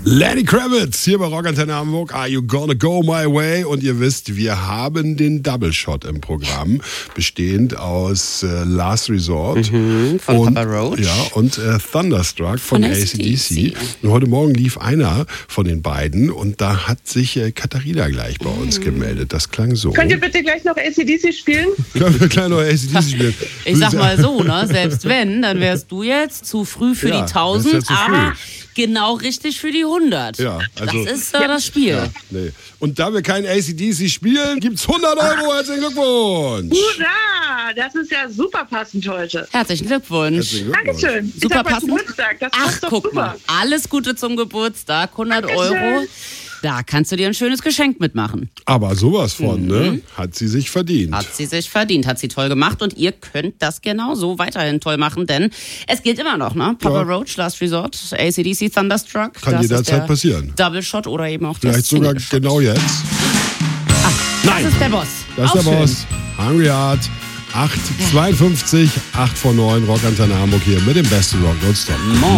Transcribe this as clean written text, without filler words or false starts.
Lenny Kravitz hier bei Rock Antenne Hamburg. Are you gonna go my way? Und ihr wisst, wir haben den Double Shot im Programm, bestehend aus Last Resort von Papa Roach. Ja, und Thunderstruck von AC/DC. Und heute Morgen lief einer von den beiden und da hat sich Katharina gleich bei uns gemeldet. Das klang so. Könnt ihr bitte gleich noch AC/DC spielen? Können wir gleich noch AC/DC spielen? Ich sag mal so, ne? Selbst wenn, dann wärst du jetzt zu früh für die 1000, aber genau richtig für die 100. Ja, also, das ist das Spiel. Ja, nee. Und da wir kein AC/DC spielen, gibt's 100 Euro. Herzlichen Glückwunsch. Hurra! Das ist ja super passend heute. Herzlichen Glückwunsch. Herzlichen Glückwunsch. Dankeschön. Super ich hab passend. Geburtstag. Das Ach, ist doch guck super. mal. Alles Gute zum Geburtstag. 100 Dankeschön. Euro. Da kannst du dir ein schönes Geschenk mitmachen. Aber sowas von, ne? Hat sie sich verdient. Hat sie sich verdient, hat sie toll gemacht und ihr könnt das genauso weiterhin toll machen, denn es gilt immer noch, ne? Papa Roach, Last Resort, AC/DC, Thunderstruck. Kann das jederzeit ist passieren. Double Shot oder eben auch der Vielleicht sogar Single Shot. genau jetzt. Das ist der Boss. Das ist Auch der schön. Boss. Hungry Heart. 8:52, 8 vor 9, Rock Antenne Hamburg hier mit dem besten Rock nonstop.